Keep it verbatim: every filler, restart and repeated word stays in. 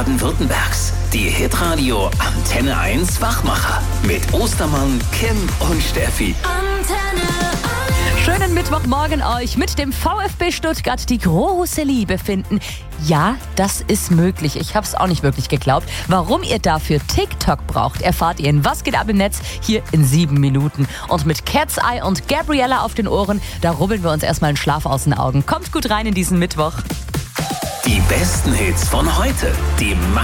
Baden-Württembergs. Die Hitradio Antenne eins Wachmacher mit Ostermann, Kim und Steffi. Antenne eins. Schönen Mittwochmorgen euch. Mit dem VfB Stuttgart die große Liebe finden. Ja, das ist möglich. Ich habe es auch nicht wirklich geglaubt. Warum ihr dafür TikTok braucht, erfahrt ihr in Was geht ab im Netz hier in sieben Minuten. Und mit Cat's Eye und Gabriella auf den Ohren, da rubbeln wir uns erstmal einen Schlaf aus den Augen. Kommt gut rein in diesen Mittwoch. Die besten Hits von heute. Die